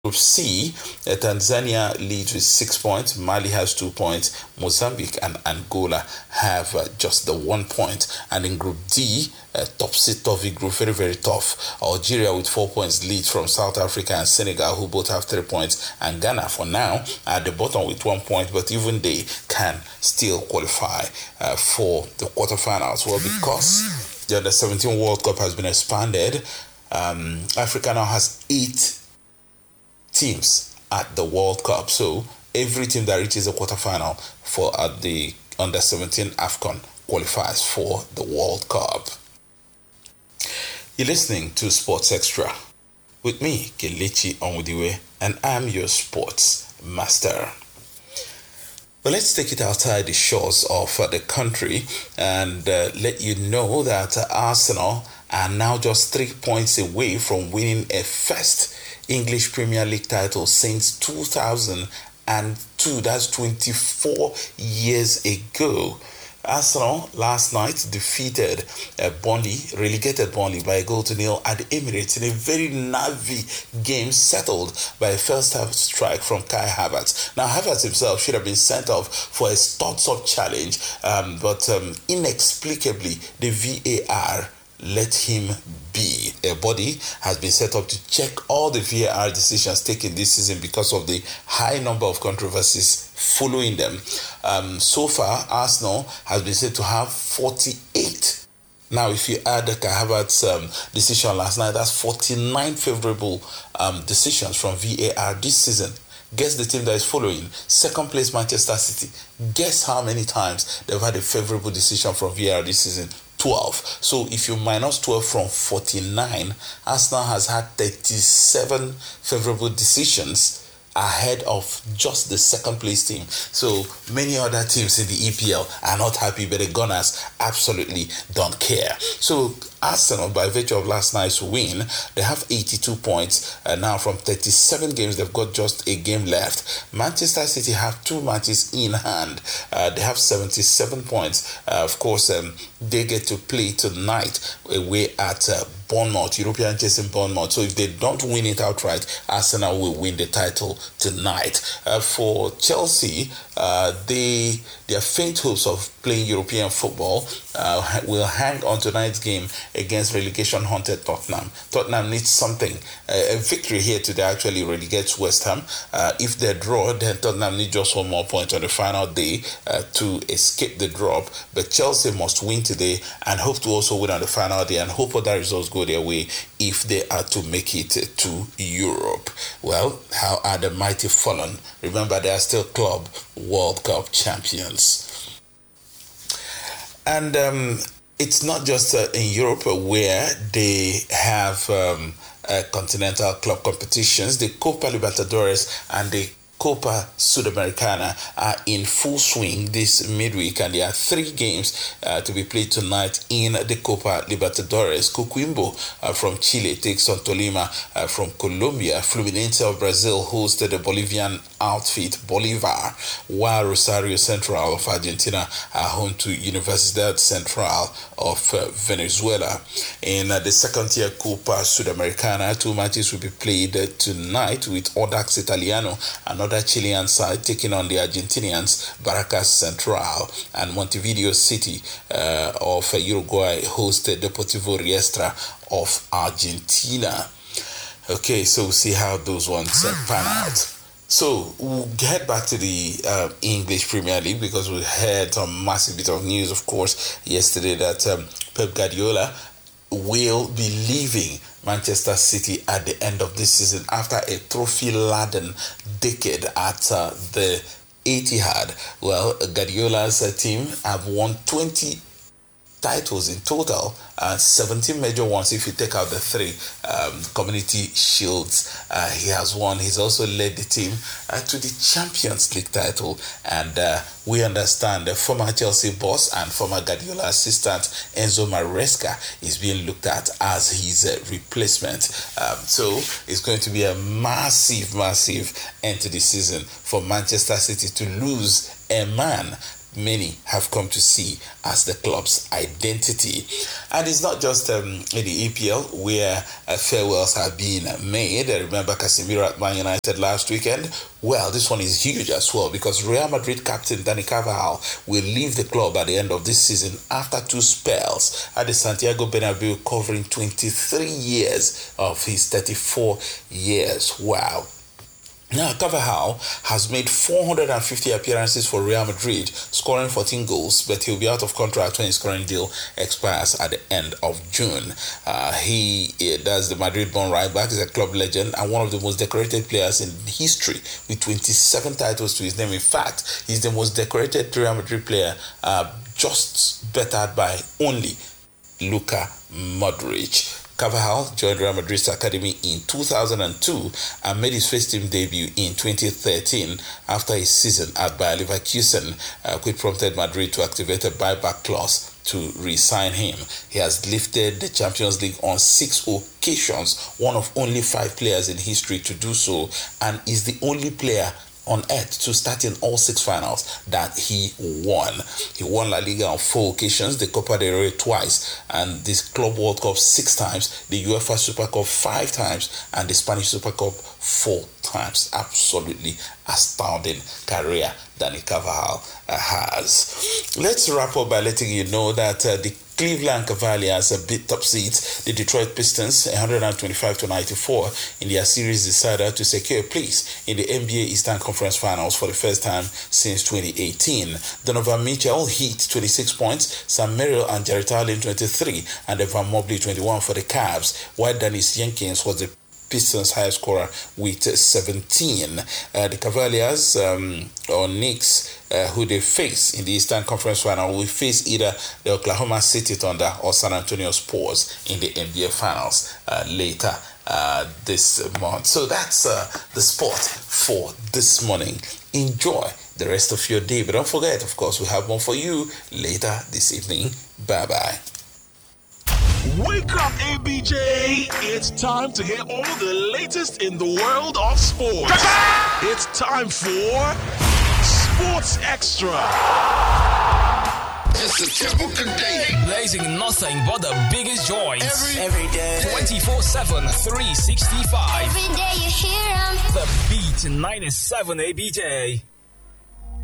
Group C, Tanzania leads with 6 points, Mali has 2 points, Mozambique and Angola have just the 1 point. And in Group D, topsy-turvy group, very, very tough. Algeria with 4 points leads from South Africa and Senegal, who both have 3 points, and Ghana for now at the bottom with 1 point, but even they can still qualify for the quarterfinals. Well, because the Under-17 World Cup has been expanded, Africa now has 8 teams at the World Cup. So every team that reaches the quarterfinal for the Under-17 AFCON qualifies for the World Cup. You're listening to Sports Extra with me, Kelechi Onwudiwe, and I'm your sports master. But let's take it outside the shores of the country and let you know that Arsenal are now just 3 points away from winning a first English Premier League title since 2002. That's 24 years ago. Arsenal last night defeated relegated Burnley by a 1-0 at the Emirates in a very nervy game settled by a first half strike from Kai Havertz. Now, Havertz himself should have been sent off for a studs-up challenge, but inexplicably the VAR let him be. A body has been set up to check all the VAR decisions taken this season because of the high number of controversies following them. So far, Arsenal has been said to have 48. Now, if you add the Kai Havertz decision last night, that's 49 favourable decisions from VAR this season. Guess the team that is following. Second place, Manchester City. Guess how many times they've had a favourable decision from VAR this season? 12. So if you minus 12 from 49, Arsenal has had 37 favourable decisions ahead of just the second place team. So many other teams in the EPL are not happy, but the Gunners absolutely don't care. So Arsenal, by virtue of last night's win, they have 82 points. Now from 37 games, they've got just a game left. Manchester City have 2 matches in hand. They have 77 points. Of course, they get to play tonight away at Bournemouth, European chasing Bournemouth. So if they don't win it outright, Arsenal will win the title tonight. For Chelsea, their faint hopes of playing European football will hang on tonight's game against relegation-haunted Tottenham. Tottenham needs something. A victory here today actually relegates West Ham. If they draw, then Tottenham need just 1 more point on the final day to escape the drop. But Chelsea must win today and hope to also win on the final day and hope other results go their way if they are to make it to Europe. Well, how are the mighty fallen? Remember, they are still Club World Cup champions. And it's not just in Europe where they have continental club competitions. The Copa Libertadores and the Copa Sudamericana are in full swing this midweek, and there are 3 games to be played tonight in the Copa Libertadores. Coquimbo from Chile takes on Tolima from Colombia. Fluminense of Brazil hosted the Bolivian outfit Bolivar, while Rosario Central of Argentina are home to Universidad Central of Venezuela. In the second-tier Copa Sudamericana, 2 matches will be played tonight, with Audax Italiano, another Chilean side, taking on the Argentinians, Barracas Central, and Montevideo City of Uruguay hosted Deportivo Riestra of Argentina. Okay, so we'll see how those ones pan out. So we'll get back to the English Premier League, because we had a massive bit of news, of course, yesterday that Pep Guardiola will be leaving Manchester City at the end of this season after a trophy-laden decade at the Etihad. Well, Guardiola's team have won 20 titles in total, 17 major ones if you take out the 3 community shields he has won. He's also led the team to the Champions League title, and we understand the former Chelsea boss and former Guardiola assistant Enzo Maresca is being looked at as his replacement. So it's going to be a massive end to the season for Manchester City to lose a man many have come to see as the club's identity. And it's not just in the EPL where farewells have been made. I remember Casemiro at Man United last weekend. Well, this one is huge as well because Real Madrid captain Dani Carvajal will leave the club at the end of this season after 2 spells at the Santiago Bernabeu, covering 23 years of his 34 years. Wow. Now, Carvajal has made 450 appearances for Real Madrid, scoring 14 goals, but he'll be out of contract when his current deal expires at the end of June. He does the Madrid-born right-back, is a club legend and one of the most decorated players in history with 27 titles to his name. In fact, he's the most decorated Real Madrid player, just bettered by only Luka Modric. Carvajal joined Real Madrid's academy in 2002 and made his first team debut in 2013 after his season at Bayer Leverkusen, which prompted Madrid to activate a buyback clause to re-sign him. He has lifted the Champions League on 6 occasions, one of only 5 players in history to do so, and is the only player on earth to start in all 6 finals that he won. He won La Liga on 4 occasions, the Copa del Rey twice, and this Club World Cup 6 times, the UEFA Super Cup 5 times, and the Spanish Super Cup 4 times. Absolutely astounding career Dani Carvajal has. Let's wrap up by letting you know that the Cleveland Cavaliers beat top seeds the Detroit Pistons 125-94 in their series decider to secure a place in the NBA Eastern Conference Finals for the first time since 2018. Donovan Mitchell hit 26 points, Sam Merrill and Jarrett Allen 23, and Evan Mobley 21 for the Cavs, while Dennis Jenkins was the Pistons' highest scorer with 17. The Cavaliers or Knicks, who they face in the Eastern Conference Final, will face either the Oklahoma City Thunder or San Antonio Spurs in the NBA Finals later this month. So that's the sport for this morning. Enjoy the rest of your day, but don't forget, of course, we have more for you later this evening. Bye-bye. Wake up, ABJ! It's time to hear all the latest in the world of sports. It's time for Sports Extra. It's a typical day. Blazing nothing but the biggest joints. Every day. 24/7, 365. Every day you hear 'em. The Beat 97 ABJ.